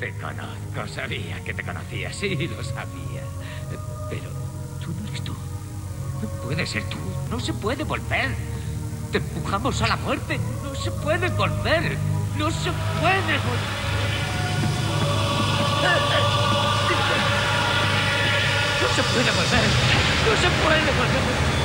Te conozco, sabía que te conocía, sí, lo sabía. Pero tú no eres tú. No puedes ser tú, no se puede volver. Te empujamos a la muerte, no se puede volver. No se puede volver. No se puede volver. No se puede volver.